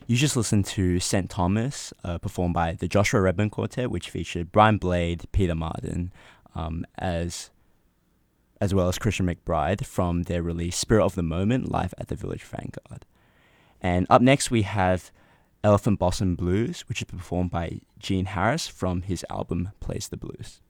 You just listened to St. Thomas, performed by the Joshua Redman Quartet, which featured Brian Blade, Peter Martin, as well as Christian McBride from their release Spirit of the Moment, live at the Village Vanguard. And up next we have Elephant Blossom Blues, which is performed by Gene Harris from his album Plays the Blues.